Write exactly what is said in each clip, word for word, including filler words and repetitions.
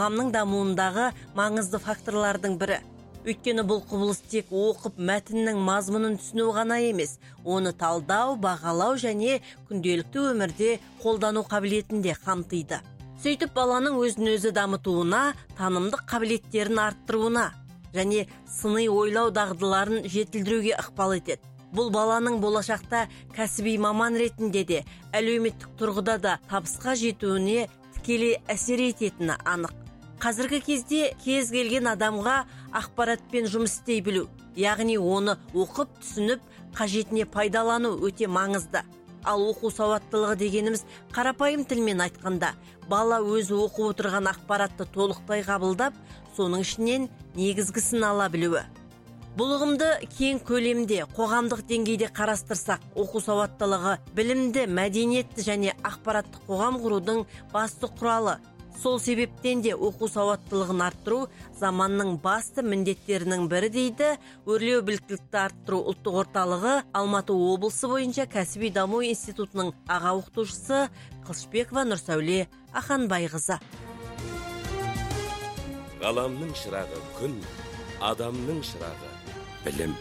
қоғамның дамуындағы маңызды факторлардың бірі. Өйткені бұл құбылыс тек оқып мәтіннің мазмұнын түсіну ғана емес, оны талдау, бағалау және күнделікті өмірде қолдану қабілетін де қамтиды. Сөйтіп баланың өзін-өзі дамытуына, танымдық қабілеттерін арттыруына және сыни ойлау дағдыларын жетілдіруге ықпал етеді. Бұл баланың болашақта кәсіби маман ретінде де, әлеуметтік тұрғыда да табысқа жетуіне тікелей әсер ететіні анық. Қазіргі кезде кез келген адамға ақпаратпен жұмыс істей білу, яғни оны оқып, түсініп, қажетіне пайдалану өте маңызды. Ал оқу сауаттылығы дегеніміз қарапайым тілмен айтқанда, бала өзі оқып отырған ақпаратты толықтай қабылдап, соның ішінен негізгісін ала білуі. Бұл ұғымды кең көлемде, қоғамдық деңгейде қарастырсақ, оқу сауаттылығы білімді, мәдениетті және ақпараттық қоғам құрудың басты құралы. Сол себептен де оқу сауаттылығын арттыру заманның басты міндеттерінің бірі дейді Өрлеу біліктілікті арттыру ұлттық орталығы Алматы облысы бойынша кәсіби даму институтының аға оқытушысы Қылышбекова Нұрсәуле Аханбайқызы. Ғаламның шырағы күн, адамның шырағы білім.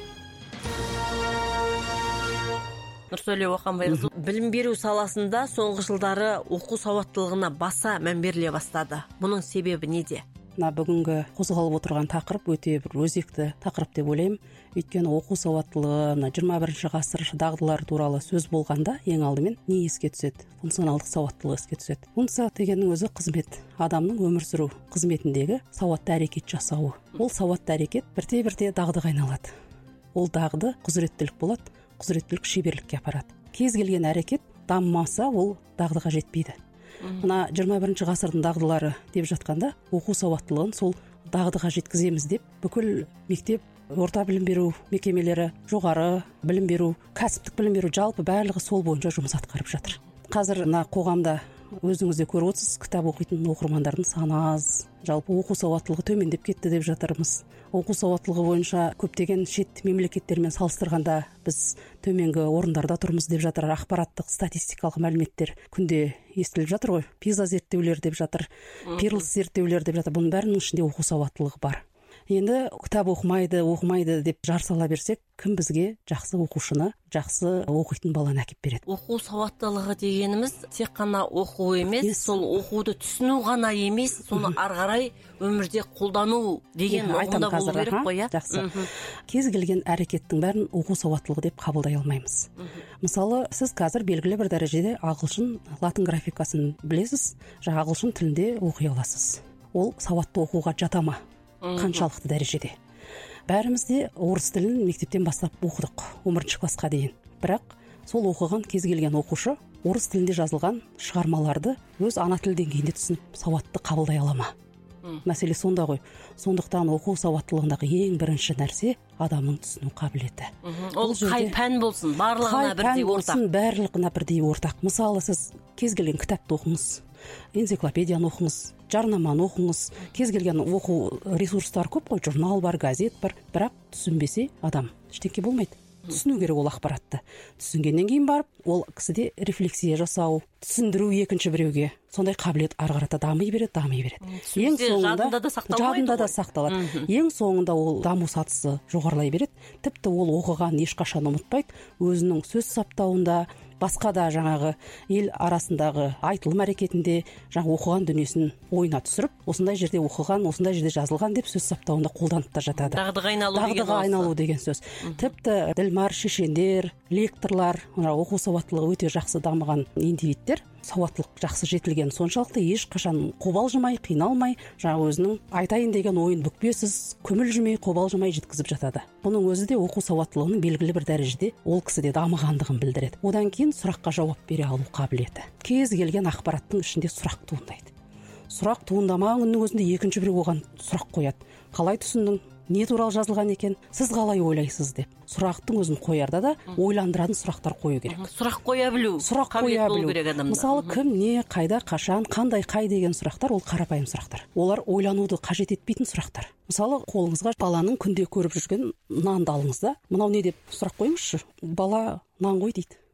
Нұрсәуле Аханбайқызы, білім беру саласында соңғы жылдары оқу сауаттылығына баса мән беріле бастады. Бұның себебі неде? Мына бүгінгі қозғалып отырған тақырып өте бір өзекті тақырып деп ойлаймын. Өйткені оқу сауаттылығы жиырма бірінші ғасыр дағдылары туралы сөз болғанда ең алдымен не еске түседі? Функционалдық сауаттылық еске түседі. Функция дегеннің өзі қызмет, адамның өмір сүру қызметіндегі сауатты әрекет жасауы. Ол сауатты әрекет бірте-бірте дағдыға айналады. Ол дағды құзыреттілік болады, құзыреттілік шеберлікке апарады. Кез келген әрекет дамымаса, ол дағдыға жетпейді. Мына жиырма бірінші ғасырдың дағдылары деп жатқанда, оқу сауаттылығын сол дағдыға жеткіземіз деп, бүкіл мектеп, орта білім беру мекемелері, жоғары білім беру, кәсіптік білім беру жалпы барлығы сол бойынша жұмыс атқарып жатыр. Қазір мына қоғамда өзіңіз де көріп отырсыз, кітап оқитын оқырмандардың саны аз. Жалпы оқу сауаттылығы төмендеп кетті деп жатырмыз. Оқу сауаттылығы бойынша көптеген шет мемлекеттермен салыстырғанда біз төменгі орындарда тұрмыз деп жатыр. Ақпараттық статистикалық мәліметтер күнде естіліп жатыр ғой. Пиза зерттеулер деп жатыр, Пирлс зерттеулер деп жатыр. Бұның бәрінің ішінде оқу сауаттылығы бар. Енді кітап оқымайды, оқымайды деп жар сала берсек, кім бізге жақсы оқушыны, жақсы оқитын баланы әкеп береді? Оқу сауаттылығы дегеніміз тек қана оқу емес, yes. Сол оқуды түсіну ғана емес, соны ары қарай өмірде қолдану деген ұғымда болу керек қой, иә? Жақсы. Кез келген әрекеттің бәрін оқу сауаттылығы деп қабылдай алмаймыз. Мысалы, сіз қазір белгілі бір дәрежеде ағылшын латын графикасын білесіз, жаңа ағылшын тілінде оқи аласыз. Ол сауатты оқуға жата ма? Қаншалықты дәрежеде? Бәріміз де орыс тілін мектептен бастап оқыдық, он бірінші классқа дейін. Бірақ сол оқыған кез келген оқушы орыс тілінде жазылған шығармаларды өз ана тіл деңгейінде түсініп, сауатты қабылдай ала ма? Мәселе сонда ғой. Сондықтан оқу сауаттылығындағы ең бірінші нәрсе адамның түсіну қабілеті. Ол қай пән болсын, барлығына бірдей ортақ. Барлығына бірдей ортақ. Мысалы, сіз кез келген кітапты оқыңыз, энциклопедияны оқыңыз, жарнаманы оқыңыз, кез келген оқу ресурстар көп қой, журнал бар, газет бар, бірақ түсінбесе адам ештеңе болмайды. Түсіну керек ол ақпаратты. Түсінгеннен кейін барып, ол кісіде рефлексия жасау, түсіндіру екінші біреуге. Сондай қабілет ары қарата дамый береді, дамый береді. Ең соңында жадында да сақталады. Ең соңында ол даму сатысы жоғарылай береді. Тіпті ол оқыған ешқашан ұмытпайды. Өзінің сөз саптауында, басқа да жаңағы ел арасындағы айтылым әрекетінде жаңа оқыған дүниесін ойына түсіріп, осындай жерде оқыған, осындай жерде жазылған деп сөз саптауында қолданып та жатады. Дағдыға айналу деген Дағдыға айналу деген сөз. Тіпті ділмар шешендер, лекторлар, оқу сауаттылығы өте жақсы дамыған индивидтер, сауаттылық жақсы жетілген соншалықты ешқашан қобалжымай, қиналмай, жаңа өзінің айтайын деген ойын бүкпесіз, көмілжімей, қобалжымай жеткізіп жатады. Бұның өзі де оқу сауаттылығының белгілі бір дәрежеде ол кісіде дамығандығын білдіреді. Одан кейін сұраққа жауап бере алу қабілеті. Кез келген ақпараттың ішінде сұрақ туындайды. Сұрақ туындамаған күннің өзінде екінші біреу оған сұрақ қояды. Қалай түсіндің? Не туралы жазылған екен? Сіз қалай ойлайсыз деп. Сұрақтың өзін қоярда да ойландыратын сұрақтар қою керек. Сұрақ қоя білу. Сұрақ қоя білу. Мысалы, кім, не, қайда, қашан, қандай, қай деген сұрақтар ол қарапайым сұрақтар. Олар ойлануды қажет етпейтін сұрақтар. Мысалы, қолыңызға баланың күнде көріп жүрген нанды алыңыз да, мынау не деп сұрақ қойыңызшы. Бала нан ғой дейді.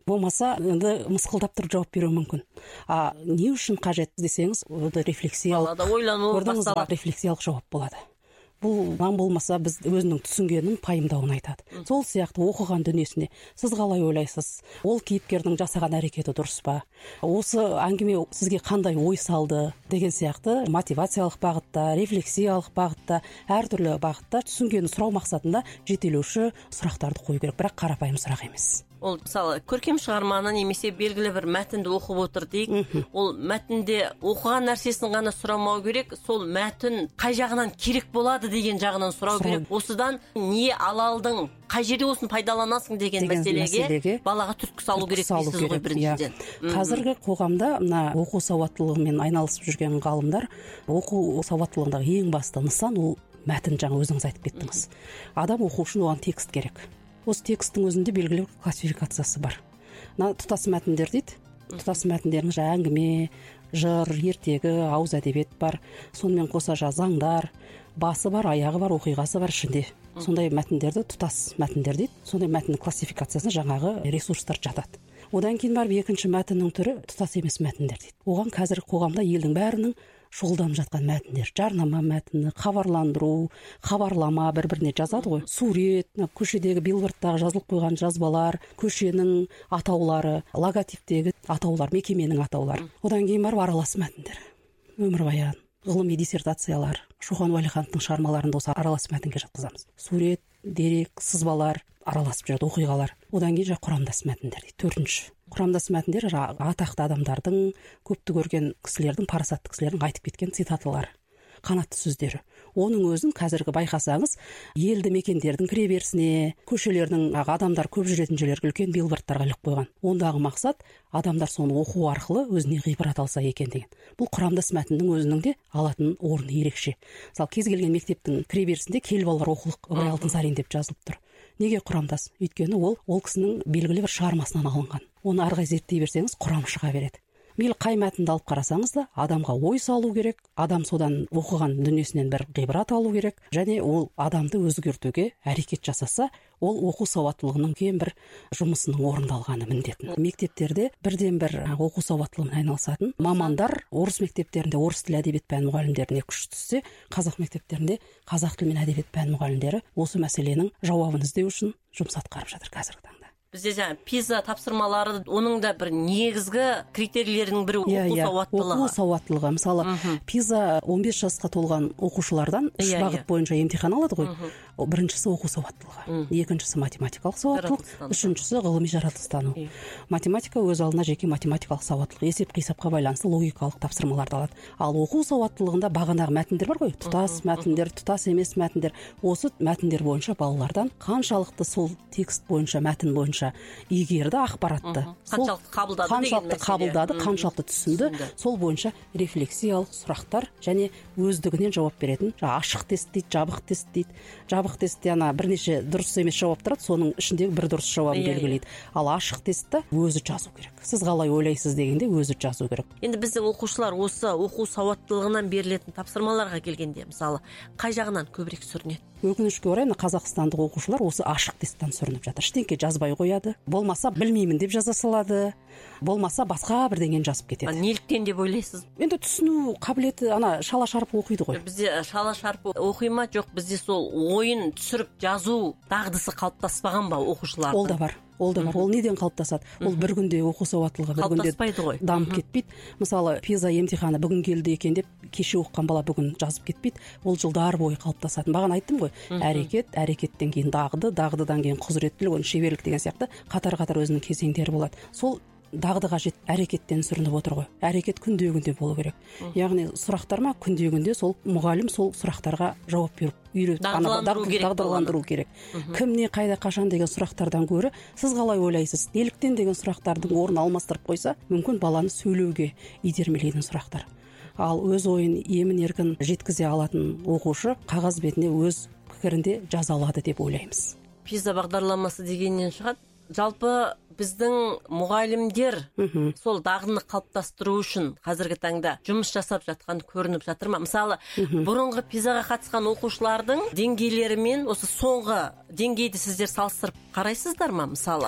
болмаса енді мысқылдап тұрып жауап беруі мүмкін. А не үшін қажет десеңіз, ол рефлексиялық, көрдіңіз ба, рефлексиялық жауап болады. Бұл нан болмаса біз өзінің түсінгенін пайымдауын айтады. Сол сияқты оқыған дүниесіне сіз қалай ойлайсыз? Ол кейіпкердің жасаған әрекеті дұрыс па? Осы әңгіме сізге қандай ой салды? Деген сияқты мотивациялық бағытта, рефлексиялық бағытта, әртүрлі бағытта түсінгенін сұрау мақсатында жетелеуші сұрақтарды қою керек, бірақ қарапайым сұрақ емес. Ол мысалы көркем шығарманы немесе белгілі бір мәтінді оқып отыр дейік. Ол мәтінде оқыған нәрсесін ғана сұрамау керек, сол мәтін қай жағынан керек болады деген жағынан сұрау керек. Осыдан не ала алдың, қай жерде осыны пайдаланасың деген мәселеге балаға түрткі салу керек дейсіз ғой біріншіден. Қазіргі қоғамда мына оқу сауаттылығымен айналысып жүрген ғалымдар, оқу сауаттылығындағы ең басты нысан ол мәтін, жаңа өзіңіз айтып кеттіңіз. Адам оқу үшін оған текст керек. Осы тексттің өзінде белгілі классификациясы бар. Мына тұтас мәтіндер дейді. Тұтас мәтіндердің жаңа әңгіме, жыр, ертегі, ауыз әдебиет бар. Сонымен қоса жаңа заңдар, басы бар, аяғы бар, оқиғасы бар ішінде. Сондай мәтіндерді тұтас мәтіндер дейді. Сондай мәтіннің классификациясына жаңағы ресурстар жатады. Одан кейін барып екінші мәтіннің түрі тұтас емес мәтіндер дейді. Оған қазіргі қоғамда елдің бәрінің шұғылданып жатқан мәтіндер, жарнама мәтіні, хабарландыру, хабарлама бір-біріне жазады ғой. Сурет, көшедегі билбордтағы жазылып қойған жазбалар, көшенің атаулары, логотиптегі атаулар, мекеменің атаулары. Одан кейін барып аралас мәтіндер. Өмірбаян, ғылыми диссертациялар, Шоқан Уәлихановтың шығармаларында осы аралас мәтінге жатқызамыз. Сурет, дерек, сызбалар араласып жүреді, оқиғалар. Одан кейін жаңа құрамдас мәтіндер дейді. Төртінші. Құрамдас мәтіндер атақты адамдардың, көпті көрген кісілердің, парасатты кісілердің айтып кеткен цитаталары, қанатты сөздері. Оның өзін қазіргі байқасаңыз, елді мекендердің кіреберісіне, көшелердің адамдар көп жүретін жерлерге үлкен билбордтарға іліп қойған. Ондағы мақсат адамдар соны оқу арқылы өзіне ғибрат алса екен деген. Бұл құрамдас мәтіннің өзінің де алатын орны ерекше. Мысалы, кез келген мектептің кіреберісінде кел балалар оқулық Ыбырай Алтынсарин деп жазылып тұр. Неге құрамдас? Өйткені ол ол кісінің белгілі бір шығармасынан алынған. Оны ары қарай зерттей берсеңіз, құрам шыға береді. Мейлі қай мәтінді алып қарасаңыз да, адамға ой салу керек, адам содан оқыған дүниесінен бір ғибрат алу керек, және ол адамды өзгертуге әрекет жасаса, ол оқу сауаттылығының ең бір жұмысының орындалғаны міндетін. Мектептерде бірден бір оқу сауаттылығымен айналысатын мамандар, орыс мектептерінде орыс тілі әдебиет пәні мұғалімдеріне күш түссе, қазақ мектептерінде қазақ тілі мен әдебиет пәні мұғалімдері осы мәселенің жауабын іздеу үшін жұмыс атқарып жатыр қазіргі таңда. Бізде жаңа пиза тапсырмалары, оның да бір негізгі критерийлерінің бірі оқу сауаттылығы. Оқу сауаттылығы. Мысалы, пиза он бес жасқа толған оқушылардан үш бағыт бойынша емтихан алады ғой. Біріншісі оқу сауаттылығы, екіншісі математикалық сауаттылық, үшіншісі ғылыми жаратылыстану. Математика өз алдына жеке математикалық сауаттылық, есеп қисапқа байланысты логикалық тапсырмаларды алады. Ал оқу сауаттылығында бағанағы мәтіндер бар ғой, тұтас мәтіндер, тұтас емес мәтіндер. Осы мәтіндер бойынша балалардан қаншалықты сол текст бойынша, мәтін бойынша игерді, ақпаратты, қаншалықты қабылдады, қаншалықты қабылдады, қаншалықты түсінді, сол бойынша рефлексиялық сұрақтар және өздігінен жауап беретін, ашық тест дейді, жабық тест дейді. Жабық тестте ана бірнеше дұрыс емес жауап тұрады, соның ішіндегі бір дұрыс жауабын белгілейді. Ал ашық тестті өзі жазу керек. Сіз қалай ойлайсыз дегенде өзі жазу керек. Енді біздің оқушылар осы оқу сауаттылығынан берілетін тапсырмаларға келгенде, мысалы, қай жағынан көбірек сүрінеді? Өкінішке орай, қазақстандық оқушылар осы ашық тесттен сүрініп жатыр. Ештеңке жазбай қояды. Болмаса білмеймін деп жаза салады. Болмаса басқа бірдеңені жазып кетеді. Неліктен деп ойлайсыз? Енді түсіну қабілеті ана шала шарпы оқиды ғой. Бізде шала шарпы оқи ма, жоқ, бізде сол ойын түсіріп жазу дағдысы қалыптаспаған ба оқушылардың? Ол да бар. Ол да бар. Ол неден қалыптасады? Ол бір күнде оқу сауаттылығы бір күнде дамып кетпейді. Мысалы, пиза емтиханы бүгін келді екен деп кеше оқыған бала бүгін жазып кетпейді. Ол жылдар бойы қалыптасады. Бағана айттым ғой, әрекет, әрекеттен кейін дағды, дағдыдан кейін құзыреттілік, шеберлік деген сияқты қатар-қатар өзінің кезеңдері болады. Сол дағды қажет әрекеттен сүрініп отыр ғой. Әрекет күнде-күнде болу керек. Яғни сұрақтар ма күнде-күнде сол мұғалім сол сұрақтарға жауап беріп үйретіп, дағдыландыру керек. Кім не қайда қашан деген сұрақтардан гөрі сіз қалай ойлайсыз, неліктен деген сұрақтардың орнын алмастырып қойса, мүмкін баланы сөйлеуге итермелейтін сұрақтар. Ал өз ойын емін-еркін жеткізе алатын оқушы қағаз бетіне өз пікірінде жаза алады деп ойлаймыз. Пиза бағдарламасы дегеннен шығады. Жалпы біздің мұғалімдер сол дағдыны қалыптастыру үшін қазіргі таңда жұмыс жасап жатқан көрініп жатыр ма? Мысалы, бұрынғы пизаға қатысқан оқушылардың деңгейлері мен осы соңғы деңгейді сіздер салыстырып қарайсыздар ма? Мысалы,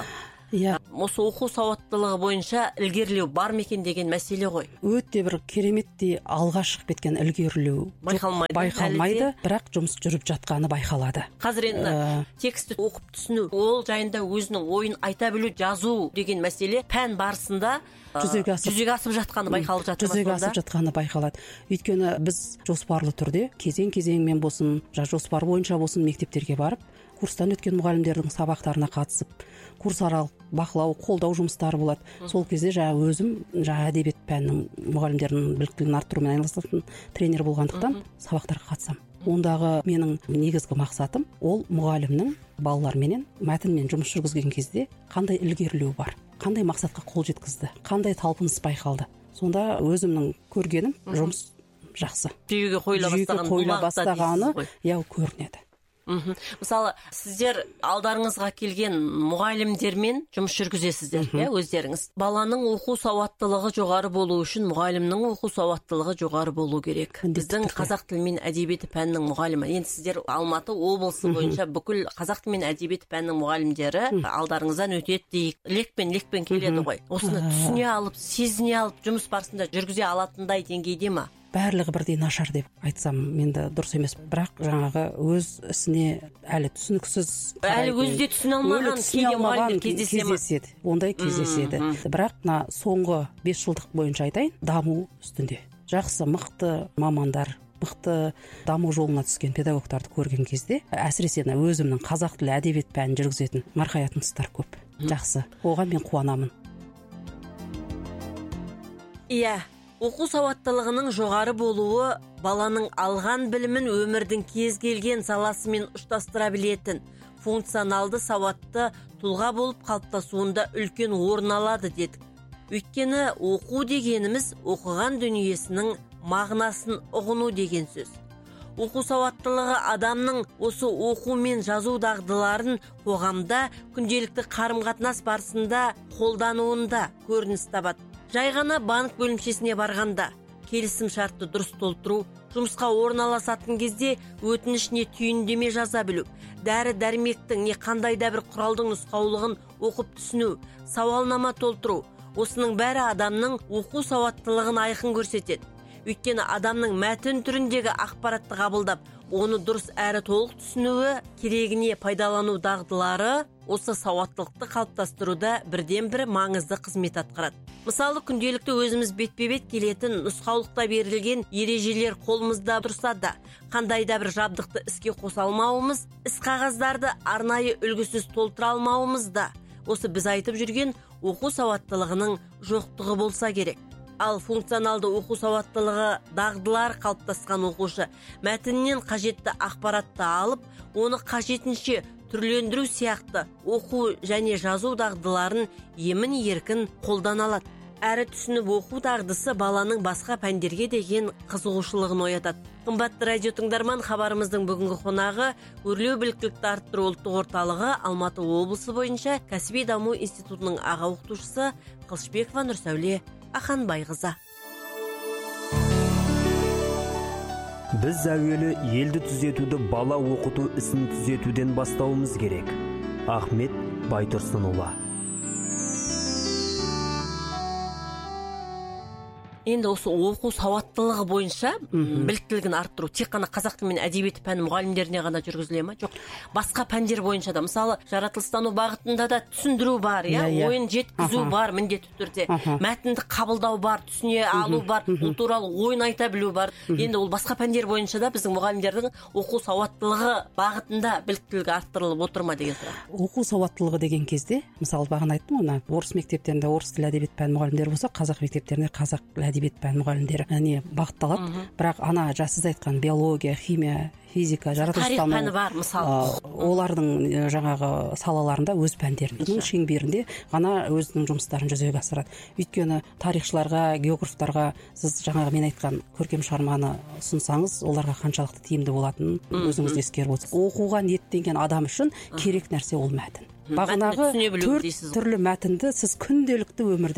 Иә. Осы оқу сауаттылығы бойынша ілгерілеу бар ма екен деген мәселе ғой. Өте бір кереметтей алға шығып кеткен ілгерілеу Байқалмайды. байқалмайды, бірақ жұмыс жүріп жатқаны байқалады. Қазір енді текстті оқып түсіну, ол жайында өзінің ойын айта білу, жазу деген мәселе пән барысында жүзеге асып, жүзеге асып жатқаны байқалып жатыр. Жүзеге асып жатқаны байқалады. Өйткені біз жоспарлы түрде кезең-кезеңмен болсын, жоспар бойынша болсын мектептерге барып, курстан өткен мұғалімдердің сабақтарына қатысып, курсаралық бақылау, қолдау жұмыстары болады. Сол кезде жаңа өзім жаңа әдебиет пәнінің мұғалімдерінің біліктілігін арттырумен айналысатын тренер болғандықтан сабақтарға қатысам. Ондағы менің негізгі мақсатым ол мұғалімнің балаларменен мәтінмен жұмыс жүргізген кезде қандай ілгерілеу бар, қандай мақсатқа қол жеткізді, қандай талпыныс байқалды. Сонда өзімнің көргенім жұмыс жақсы. Жүйеге қойыла бастағаны яу көрінеді. Мысалы, сіздер алдарыңызға келген мұғалімдермен жұмыс жүргізесіздер, иә, өздеріңіз. Баланың оқу сауаттылығы жоғары болу үшін мұғалімнің оқу сауаттылығы жоғары болу керек. Біздің қазақ тілі мен әдебиеті пәнінің мұғалімі. Енді сіздер Алматы облысы бойынша бүкіл қазақ тілі мен әдебиеті пәнінің мұғалімдері алдарыңыздан өтеді дейік. Лекпен лекпен келеді ғой. Осыны түсіне алып, сезіне алып, жұмыс барысында жүргізе алатындай деңгейде ма? Барлығы бірдей нашар деп айтсам менде дұрыс емес, бірақ жаңағы өз ісіне әлі түсініксіз, әлі өзі де түсіне алмаған кейде мұғалімдер кездеседі. Ондай кездеседі. Бірақ мына соңғы бес жылдық бойынша айтайын, даму үстінде. Жақсы, мықты мамандар, мықты даму жолына түскен педагогтарды көрген кезде, әсіресе өзімнің қазақ тілі әдебиет пәнін жүргізетін марқаятын тұстар көп. Жақсы. Оған мен қуанамын. Иә. Оқу сауаттылығының жоғары болуы баланың алған білімін өмірдің кез келген саласымен ұштастыра білетін, функционалды сауатты тұлға болып қалыптасуында үлкен орын алады дедік. Өйткені оқу дегеніміз оқыған дүниесінің мағынасын ұғыну деген сөз. Оқу сауаттылығы адамның осы оқу мен жазу дағдыларын қоғамда күнделікті қарым-қатынас барысында қолдануында көрініс табады. Жай ғана банк бөлімшесіне барғанда, келісім шартты дұрыс толтыру, жұмысқа орналасатын кезде өтінішіне түйіндеме жаза білу, дәрі дәрмектің не қандай да бір құралдың нұсқаулығын оқып түсіну, сауалнама толтыру, осының бәрі адамның оқу сауаттылығын айқын көрсетеді. Өйткені адамның мәтін түріндегі ақпаратты қабылдап, оны дұрыс әрі толық түсінуі, керегіне пайдалану дағдылары осы сауаттылықты қалыптастыруда бірден бір маңызды қызмет атқарады. Мысалы, күнделікті өзіміз бетпе-бет келетін нұсқаулықта берілген ережелер қолымызда тұрса да, қандай да бір жабдықты іске қоса алмауымыз, іс қағаздарды арнайы үлгісіз толтыра алмауымыз да осы біз айтып жүрген оқу сауаттылығының жоқтығы болса керек. Ал функционалды оқу сауаттылығы дағдылар қалыптасқан оқушы мәтіннен қажетті ақпаратты алып, оны қажетінше түрлендіру сияқты оқу және жазу дағдыларын емін-еркін қолдана алады. Әрі түсініп оқу дағдысы баланың басқа пәндерге деген қызығушылығын оятады. Қымбатты радио тыңдарман, хабарымыздың бүгінгі қонағы өрлеу біліктілікті арттыру ұлттық орталығы Алматы облысы бойынша кәсіби даму институтының аға оқытушысы Қылышбекова Нұрсәуле Аханбайқызы. Біз әуелі елді түзетуді бала оқыту ісін түзетуден бастауымыз керек. Ахмет Байтұрсынұлы. Енді осы оқу сауаттылығы бойынша біліктілігін арттыру тек қана қазақ тілі мен әдебиеті пәні мұғалімдеріне ғана жүргізіле ме? Жоқ. Басқа пәндер бойынша да, мысалы, жаратылыстану бағытында да түсіндіру бар, иә, ойын жеткізу бар міндетті түрде. Мәтінді қабылдау бар, түсіне алу бар, ол туралы ойын айта білу бар. Енді ол басқа пәндер бойынша да біздің мұғалімдердің оқу сауаттылығы бағытында біліктілігі арттырылып отыр ма деген сұрақ. Оқу сауаттылығы деген кезде, мысалы, бағана айттым, оны орыс мектептерінде орыс тілі әдебиет пәні мұғалімдері болса, қазақ мектептерінде қазақ тілі әдебиет пән мұғалімдері не бағытталады. Бірақ ана жасыз айтқан биология, химия, физика, жаратылыстану, тарих пәні бар, мысалы. Олардың жаңағы салаларында өз пәндерінің шеңберінде ғана өзінің жұмыстарын жүзеге асырады. Өйткені тарихшыларға, географтарға сіз жаңағы мен айтқан көркем шығарманы ұсынсаңыз, оларға қаншалықты тиімді болатынын өзіңіз ескеріп отырсыз. Оқуға ниеттенген адам үшін керек нәрсе ол мәтін. Бағанағы төрт түрлі мәтінді сіз күнделікті өмірде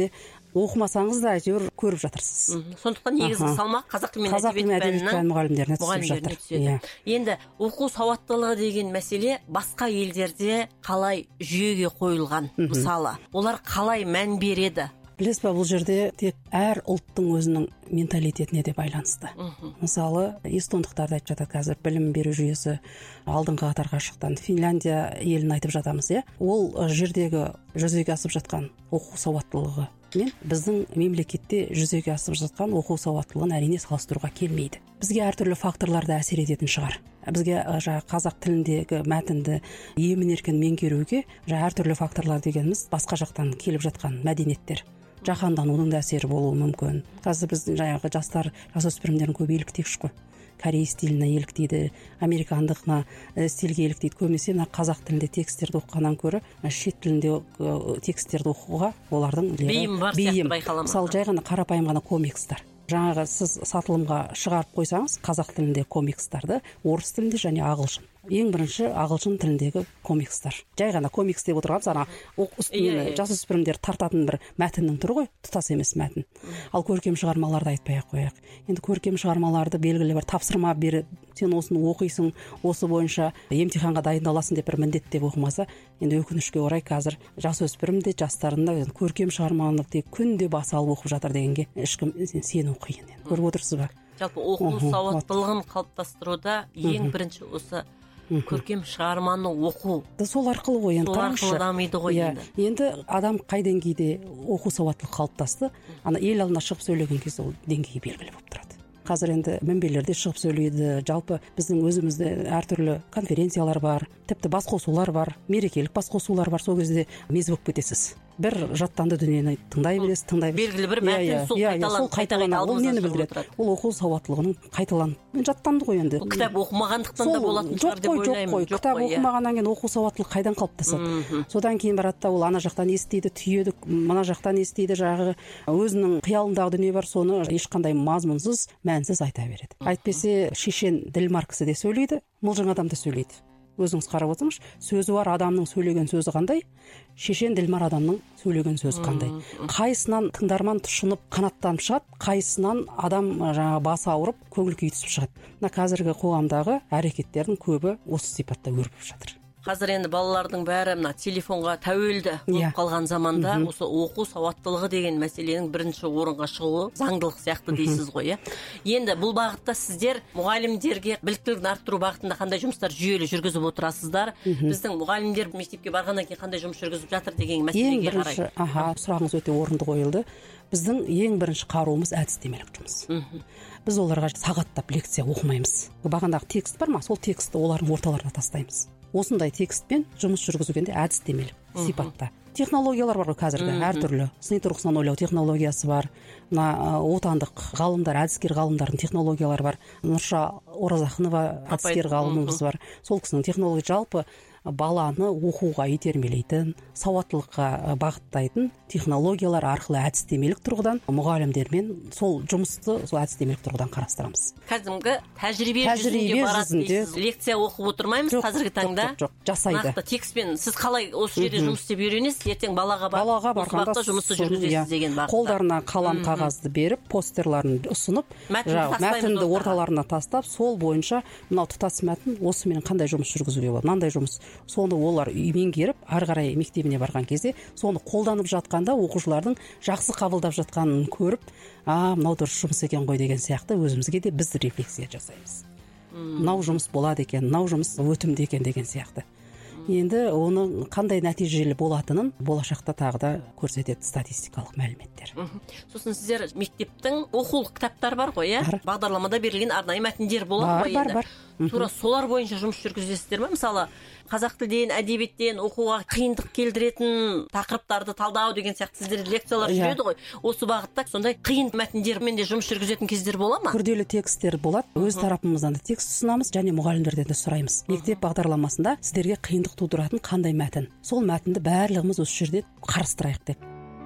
оқымасаңыз да әйтеуір көріп жатырсыз. Сондықтан негізгі салмақ қазақ тілі мен әдебиет пәнінің мұғалімдеріне түсіп жатыр. Иә. Енді оқу сауаттылығы деген мәселе басқа елдерде қалай жүйеге қойылған? Мысалы, олар қалай мән береді? Білесіз ба, бұл жерде тек әр ұлттың өзінің менталитетіне де байланысты. Мысалы, эстондықтарды айтып жатады қазір, білім беру жүйесі алдыңғы қатарға шыққан. Финляндия елін айтып жатамыз, иә. Ол жердегі жүзеге асып жатқан оқу сауаттылығы мен біздің мемлекетте жүзеге асып жатқан оқу сауаттылығын әрине салыстыруға келмейді. Бізге әртүрлі факторлар да әсер ететін шығар. Бізге жаңа қазақ тіліндегі мәтінді емін-еркін меңгеруге жаңа әртүрлі факторлар дегеніміз басқа жақтан келіп жатқан мәдениеттер, жаһанданудың да әсері болуы мүмкін. Қазір біздің жаңағы жастар, жасөспірімдердің көбі еліктегіш қой. Корей стиліне еліктейді, американдықына стильге еліктейді. Көбінесе мына қазақ тілінде тексттерді оқығаннан көрі шет тілінде тексттерді оқуға олардың бейім бар сияқты байқалама. Мысалы, жай ғана қарапайым ғана комикстар. Жаңағы сіз сатылымға шығарып қойсаңыз қазақ тілінде комикстарды, орыс тілінде және ағылшын. Ең бірінші ағылшын тіліндегі комикстар. Жай ғана комикс деп отырғанымыз ана үстінен жасөспірімдер тартатын бір мәтіннің түрі ғой, тұтас емес мәтін. Ал көркем шығармаларды айтпай-ақ қояйық. Енді көркем шығармаларды белгілі бір тапсырма беріп, сен осыны оқисың, осы бойынша емтиханға дайындаласың деп бір міндет деп оқымаса, енді өкінішке орай қазір жасөспірім де жастарында көркем шығарманы тек күнде баса алып оқып жатыр дегенге ешкім сену қиын. Көріп отырсыз ба? Жалпы оқу сауаттылығын қалыптастыруда ең бірінші осы көркем шығарманы оқу. Сол арқылы ғой енді. Сол арқылы дамиды ғой енді. Енді адам қай деңгейде оқу сауаттылығы қалыптасты, ана ел алдына шығып сөйлеген кезде ол деңгейі белгілі болып тұрады. Қазір енді мінбелерде шығып сөйлейді, жалпы біздің өзімізде әртүрлі конференциялар бар, тіпті басқосулар бар, мерекелік басқосулар бар, сол кезде мез болып кетесіз. Бір жаттанды дүниені тыңдай бересіз, тыңдай бересіз. Белгілі бір мәтін сол қайталанып, қайталанып, ол нені білдіреді? Ол оқу сауаттылығының қайталанып, мен жаттанды ғой енді. Кітап оқымағандықтан да болатын шығар деп ойлаймын. Кітап оқымағаннан кейін оқу сауаттылығы қайдан қалыптасады? Содан кейін барады да ол ана жақтан естиді, түйеді, мына жақтан естиді, жағы өзінің қиялындағы дүние бар, соны ешқандай мазмұнсыз, мәнсіз айта береді. Әйтпесе шешен Ділмар кісі де сөйлейді, мылжың адам да сөйлейді. Өзіңіз қарап отырыңыз, сөзі бар адамның сөйлеген сөзі қандай, шешен Ділмар адамның сөйлеген сөзі қандай. Қайсынан тыңдарман тұшынып қанаттанып шығады, қайсынан адам жаңа басы ауырып көңіл күйі түсіп шығады. Мына қазіргі қоғамдағы әрекеттердің көбі осы сипатта өрбіп жатыр. Қазір енді балалардың бәрі мына телефонға тәуелді болып қалған заманда осы оқу сауаттылығы деген мәселенің бірінші орынға шығуы заңдылық сияқты дейсіз ғой, иә. Енді бұл бағытта сіздер мұғалімдерге біліктілігін арттыру бағытында қандай жұмыстар жүйелі жүргізіп отырасыздар? Біздің мұғалімдер мектепке барғаннан кейін қандай жұмыс жүргізіп жатыр деген мәселеге қарай. Ең бірінші, аха, сұрағыңыз өте орынды қойылды. Біздің ең бірінші қаруымыз әдістемелік жұмыс. Біз оларға сағаттап лекция оқымаймыз. Бағандағы текст бар ма? Сол текстті олардың орталарына тастаймыз. Осындай текстпен жұмыс жүргізгенде әдістемелік сипатта. Технологиялар бар ғой қазіргі, әртүрлі. Сыни тұрғысынан ойлау технологиясы бар. Мына отандық ғалымдар, әдіскер ғалымдардың технологиялары бар. Нұрша Оразақынова әдіскер ғалымымыз бар. Сол кісінің технология жалпы баланы оқуға итермелейтін, сауаттылыққа бағыттайтын технологиялар арқылы әдістемелік тұрғыдан мұғалімдермен сол жұмысты сол әдістемелік тұрғыдан қарастырамыз. Кәдімгі тәжірибе жүзінде баратын лекция оқып отырмаймыз қазіргі таңда. Жоқ, жасайды. Нақты текстпен сіз қалай осы жерде жұмыс істеп үйренесіз, ертең балаға барып жұмысты жүргізесіз деген бағытта. Қолдарына қалам қағазды беріп, постерларын ұсынып, мәтінді орталарына тастап, сол бойынша мынау тұтас мәтін осымен қандай жұмыс жүргізуге болады, мынандай жұмыс. Соны олар меңгеріп, ары қарай мектебіне барған кезде соны қолданып жатқанда оқушылардың жақсы қабылдап жатқанын көріп, а, мынау дұрыс жұмыс екен ғой деген сияқты өзімізге де біз рефлексия жасаймыз. Мынау жұмыс болады екен, мынау жұмыс өтімді екен деген сияқты. Енді оның қандай нәтижелі болатынын болашақта тағы да көрсетеді статистикалық мәліметтер. Сосын сіздер мектептің оқулық кітаптары бар ғой, иә? Бағдарламада берілген арнайы мәтіндер болады ғой енді. Бар, бар. Тура солар бойынша жұмыс жүргізесіздер ме? Мысалы, қазақ тілден, әдебиеттен оқуға қиындық келдіретін тақырыптарды талдау деген сияқты сіздер лекциялар жүреді ғой. Осы бағытта сондай қиын мәтіндермен де жұмыс жүргізетін кездер бола ма? Күрделі тексттер болады. Өз тарапымыздан да текст ұсынамыз және мұғалімдерден де сұраймыз. Мектеп бағдарламасында сіздерге қиындық тудыратын қандай мәтін? Сол мәтінді барлығымыз осы жерде қарастырайық деп.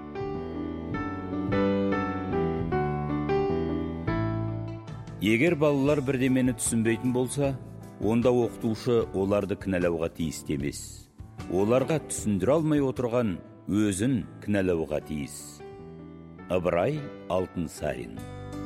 Егер балалар бірдемені түсінбейтін болса, онда оқытушы оларды кінәлауға тиісті емес. Оларға түсіндіре алмай отырған өзін кінәлауға тиіс. Ыбырай Алтынсарин.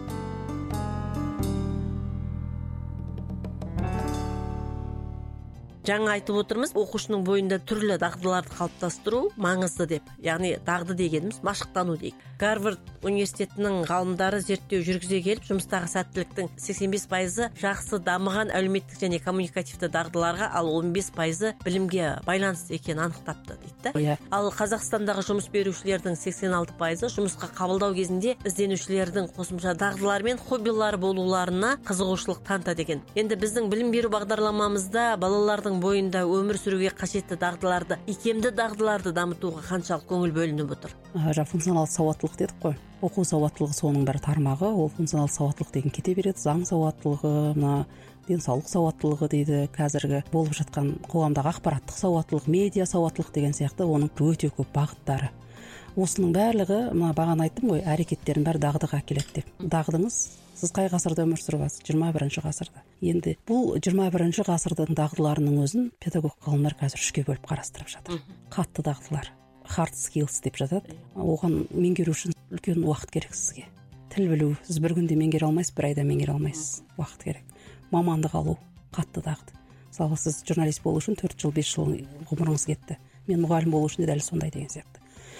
Жаңа айтып отырмыз, оқушының бойында түрлі дағдыларды қалыптастыру маңызды деп. Яғни дағды дегеніміз машықтану дейік. Гарвард университетінің ғалымдары зерттеу жүргізе келіп, жұмыстағы сәттіліктің сексен бес пайызы жақсы дамыған әлеуметтік және коммуникативті дағдыларға, ал он бес пайызы білімге байланысты екенін анықтапты дейді. Иә. Ал Қазақстандағы жұмыс берушілердің сексен алты пайызы жұмысқа қабылдау кезінде ізденушілердің қосымша дағдылары мен хоббилары болуларына қызығушылық таныта деген. Енді біздің білім беру бағдарламамызда балалардың бойында өмір сүруге қажетті дағдыларды, икемді дағдыларды дамытуға қаншалық көңіл бөлініп отыр? Жа функционалды сауаттылық дедік қой. Оқу сауаттылығы соның бір тармағы. Ол функционалды сауаттылық деген кете береді. Заң сауаттылығы, мына денсаулық сауаттылығы дейді. Қазіргі болып жатқан қоғамдағы ақпараттық сауаттылық, медиа сауаттылық деген сияқты оның өте көп бағыттары. Осының барлығы, мына бағана айттым ғой, әрекеттердің бәрі дағдыға әкеледі деп. Дағдыңыз, сіз қай ғасырда өмір сүріп жатсыз? жиырма бірінші ғасырда. Енді бұл жиырма бірінші ғасырдың дағдыларының өзін педагог ғалымдар қазір үшке бөліп қарастырып жатыр. Қатты дағдылар, hard skills деп жатады. Оған меңгеру үшін үлкен уақыт керек сізге. Тіл білу, сіз бір күнде меңгере алмайсыз, бір айда меңгере алмайсыз. Уақыт керек. Мамандық алу, қатты дағды. Мысалы, сіз журналист болу үшін төрт жыл, бес жыл ғұмырыңыз кетті. Мен мұғалім болу үшін де дәл сондай деген сияқты.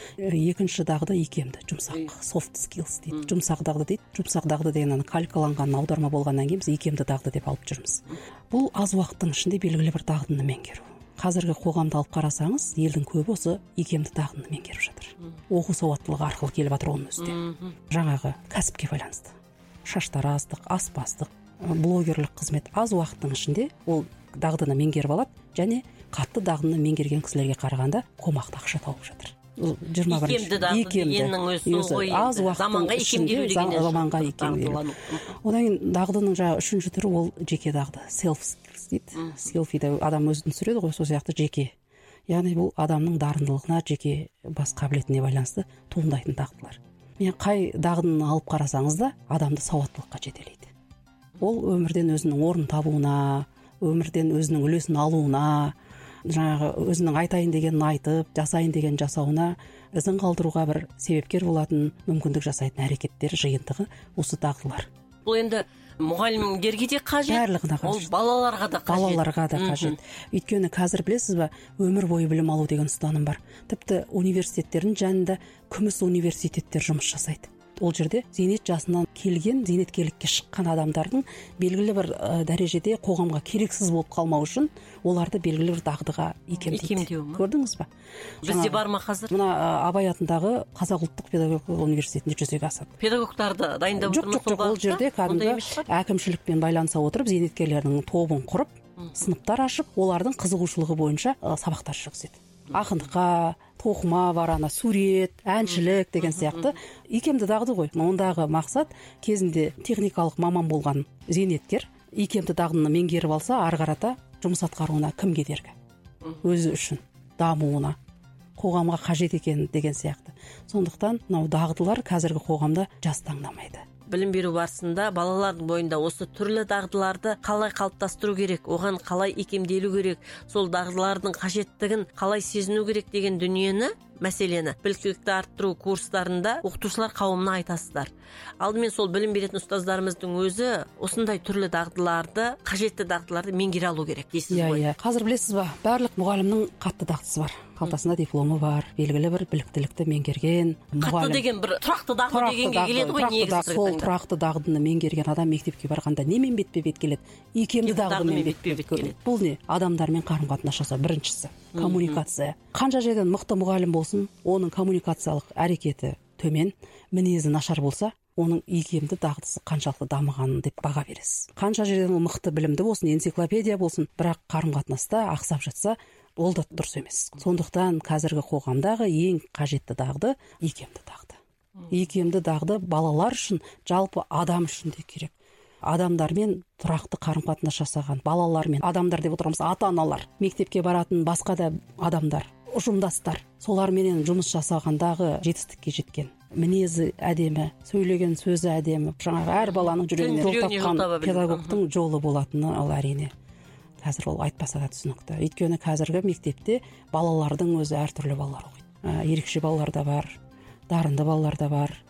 Екінші дағды икемді, жұмсақ, soft skills дейді. Жұмсақ дағды дейді. Жұмсақ дағды деген калькаланған аударма болғаннан кейін біз икемді дағды деп алып жүрміз. Бұл аз уақыттың ішінде белгілі бір дағдыны меңгеру. Қазіргі қоғамды алып қарасаңыз, елдің көбі осы икемді дағдыны меңгеріп жатыр. Оқу сауаттылығы арқылы келіп жатыр оның өзінде. Жаңағы кәсіпке байланысты. Шаштараздық, аспаздық, блогерлік қызмет аз уақыттың ішінде ол дағдыны меңгеріп алады және қатты дағдыны меңгерген кісілерге қарағанда қомақты ақша тауып жатыр. Икемді дағды дегеннің өзі ғой, заманға икемделу деген заманға икемделу. Одан кейін дағдының жаңағы үшінші түрі ол жеке дағды, self skills дейді. Селфиде адам өзін түсіреді ғой, сол сияқты жеке. Яғни бұл адамның дарындылығына, жеке бас қабілетіне байланысты туындайтын дағдылар. Мен қай дағдыны алып қарасаңыз да адамды сауаттылыққа жетелейді. Ол өмірден өзінің орнын табуына, өмірден өзінің үлесін алуына, жаңағы өзінің айтайын дегенін айтып, жасайын деген жасауына ізін қалдыруға бір себепкер болатын мүмкіндік жасайтын әрекеттер жиынтығы осы дағдылар. Бұл енді мұғалімдерге де қажет, барлығына қажет. Ол балаларға да қажет. Балаларға да қажет. Өйткені қазір білесіз ба, өмір бойы білім алу деген ұстаным бар. Тіпті университеттердің жанында күміс университеттер жұмыс жасайды. Ол жерде зейнет жасынан келген, зейнеткерлікке шыққан адамдардың белгілі бір дәрежеде қоғамға керексіз болып қалмау үшін оларды белгілі бір дағдыға икемдейді. Көрдіңіз ба? Бізде бар ма қазір? Мына Абай атындағы Қазақ ұлттық педагогикалық университетінде жүзеге асады. Педагогтарды дайындап отырмыз сол бағытта? Жоқ, ол жерде кәдімгі әкімшілікпен байланыса отырып, зейнеткерлердің тобын құрып, сыныптар ашып, олардың қызығушылығы бойынша сабақтар жүргізеді. Ақындыққа, тоқыма бар, ана сурет, әншілік деген сияқты икемді дағды ғой. Ондағы мақсат кезінде техникалық маман болған зейнеткер икемді дағдыны меңгеріп алса, ары қарата жұмыс атқаруына кім кедергі? Өзі үшін дамуына, қоғамға қажет екен деген сияқты. Сондықтан мынау дағдылар қазіргі қоғамда жас таңдамайды. Білім беру барысында балалардың бойында осы түрлі дағдыларды қалай қалыптастыру керек, оған қалай икемделу керек, сол дағдылардың қажеттігін қалай сезіну керек деген дүниені, мәселені біліктілікті арттыру курстарында оқытушылар қауымына айтасыздар. Алдымен сол білім беретін ұстаздарымыздың өзі осындай түрлі дағдыларды, қажетті дағдыларды меңгере алу керек дейсіз ғой. Иә, қазір білесіз ба, барлық мұғалімнің қатты дағдысы бар. Қалтасында дипломы бар, белгілі бір біліктілікті меңгерген мұғалім. Қатты деген бір тұрақты дағды дегенге келеді ғой негізі. Сол тұрақты дағдыны меңгерген адам мектепке барғанда немен бетпе-бет келеді? Икемді дағдымен бетпе-бет келеді. Бұл не? Адамдармен қарым-қатынас жасау біріншісі. Коммуникация. Қанша жерден мықты мұғалім болсын, оның коммуникациялық әрекеті төмен, мінезі нашар болса, оның икемді дағдысы қаншалықты дамығанын деп баға бересіз. Қанша жерден ол мықты білімді болсын, энциклопедия болсын, бірақ қарым-қатынаста ақсап жатса, ол да дұрыс емес. Сондықтан қазіргі қоғамдағы ең қажетті дағды икемді дағды. Икемді дағды балалар үшін, жалпы адам үшін де керек. Адамдармен тұрақты қарым-қатынас жасаған, балалармен, адамдар деп отырмыз, ата-аналар, мектепке баратын басқа да адамдар, ұжымдастар, соларменен жұмыс жасағандағы жетістікке жеткен. Мінезі әдемі, сөйлеген сөзі әдемі, жаңағы әр баланың жүрегіне жол тапқан педагогтың жолы болатыны ал әрине. Қазір ол айтпаса да түсінікті. Өйткені қазіргі мектепте балалардың өзі әртүрлі балалар оқиды. Ерекше балалар да бар, дарынды балалар да бар,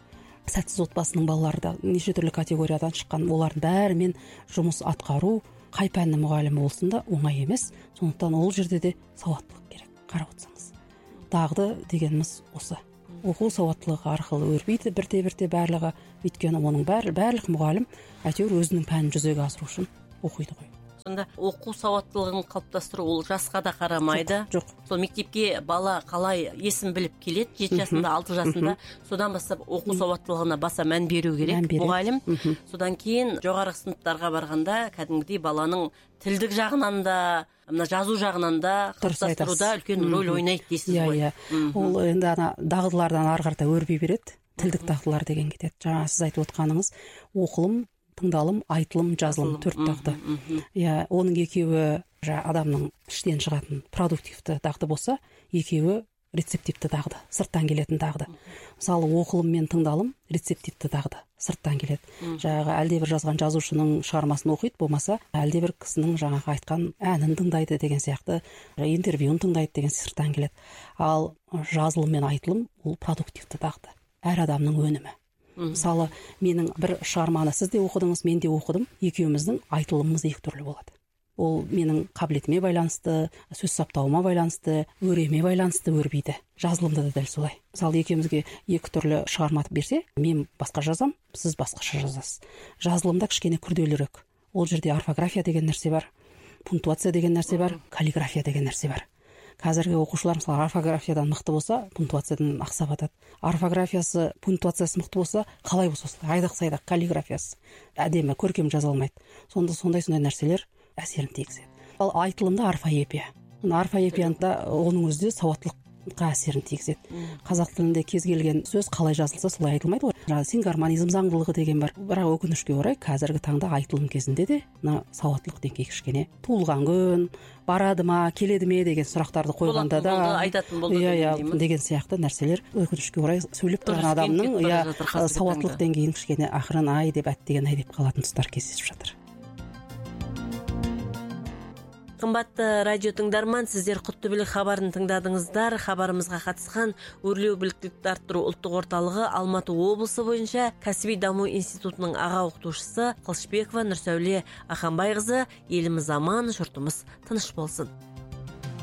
сәтсіз отбасының балалары да неше түрлі категориядан шыққан, олардың бәрімен жұмыс атқару қай пәннің мұғалімі болсын да оңай емес. Сондықтан ол жерде де сауаттылық керек. Қарап отырсаңыз, дағды дегеніміз осы. Оқу сауаттылығы арқылы өрбиді бірте-бірте барлығы. Өйткені оның бәр, барлық мұғалім әйтеуір өзінің пәнін жүзеге асыру үшін оқиды ғой. Сонда оқу сауаттылығын қалыптастыру ол жасқа да қарамайды. Жоқ. Сол мектепке бала қалай есін біліп келеді, жеті жасында, алты жасында, содан бастап оқу сауаттылығына баса мән беру керек мұғалім. Содан кейін жоғары сыныптарға барғанда кәдімгідей баланың тілдік жағынан да, мына жазу жағынан да қалыптастыруда үлкен рөл ойнайды дейсіз ғой. Иә, иә. Ол енді ана дағдылардан ары қарата өрбей береді. Тілдік дағдылар деген кетеді. Жаңа сіз айтып отқаныңыз оқылым, тыңдалым, айтылым, жазылым, төрт дағды. Иә, оның екеуі адамның іштен шығатын продуктивті дағды болса, екеуі рецептивті дағды, сырттан келетін дағды. Мысалы, оқылым мен тыңдалым рецептивті дағды, сырттан келеді. Жаңағы әлдебір жазған жазушының шығармасын оқиды, болмаса әлдебір кісінің жаңағы айтқан әнін тыңдайды деген сияқты, интервьюін тыңдайды деген сырттан келеді. Ал жазылым мен айтылым ол продуктивті дағды, әр адамның өнімі. Мысалы, менің бір шығарманы сіз де оқыдыңыз, мен де оқыдым. Екеуміздің айтылымымыз екі түрлі болады. Ол менің қабілетіме байланысты, сөз саптауыма байланысты, өреме байланысты өрбиді. Жазылымда да дәл солай. Мысалы, екеумізге екі түрлі шығарма берсе, мен басқа жазам, сіз басқаша жазасыз. Жазылымда кішкене күрделірек. Ол жерде орфография деген нәрсе бар, пунктуация деген нәрсе бар, каллиграфия деген нәрсе бар. Қазіргі оқушылар мысалы орфографиядан мықты болса, пунктуациядан ақсап атады. Орфографиясы, пунктуациясы мықты болса, қалай болса, айдақ-сайдақ каллиграфиясы әдемі, көркем жаза алмайды. Сонда сондай-сондай нәрселер әсерін тигізеді. Ал айтылымда орфоэпия. Орфоэпияда оның өзі сауаттылыққа әсерін тигізеді. Қазақ тілінде кез келген сөз қалай жазылса, солай айтылмайды ғой. Жаңағы сингармонизм заңдылығы деген бар. Бірақ өкінішке орай қазіргі таңда айтылым кезінде де мына сауаттылық деңгейі кішкене туылған күн, барады ма, келеді ме деген сұрақтарды қойғанда да айтатын болды деген сияқты нәрселер өкінішке орай сөйлеп тұрған адамның сауаттылық деңгейін кішкене ақырын ай деп әттеген ай деп қалатын тұстар кездесіп жатыр. Қымбатты радио тыңдарман, сіздер құтты білік хабарын тыңдадыңыздар. Хабарымызға қатысқан өрлеу біліктілікті арттыру ұлттық орталығы Алматы облысы бойынша кәсіби даму институтының аға оқытушысы Қылышбекова Нұрсәуле Аханбайқызы. Еліміз аман, жұртымыз тыныш болсын.